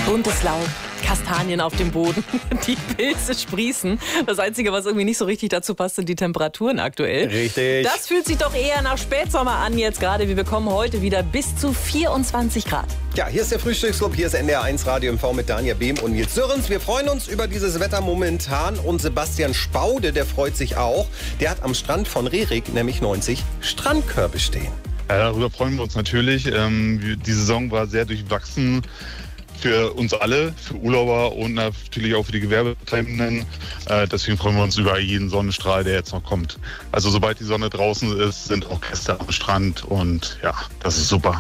Buntes Laub, Kastanien auf dem Boden, die Pilze sprießen. Das Einzige, was irgendwie nicht so richtig dazu passt, sind die Temperaturen aktuell. Richtig. Das fühlt sich doch eher nach Spätsommer an jetzt gerade. Wir bekommen heute wieder bis zu 24 Grad. Ja, hier ist der Frühstücksclub, hier ist NDR1 Radio MV mit Daniel Behm und Nils Sörens. Wir freuen uns über dieses Wetter momentan und Sebastian Spaude, der freut sich auch. Der hat am Strand von Rerik nämlich 90 Strandkörbe stehen. Ja, darüber freuen wir uns natürlich. Die Saison war sehr durchwachsen für uns alle, für Urlauber und natürlich auch für die Gewerbetreibenden. Deswegen freuen wir uns über jeden Sonnenstrahl, der jetzt noch kommt. Also sobald die Sonne draußen ist, sind auch Gäste am Strand und ja, das ist super.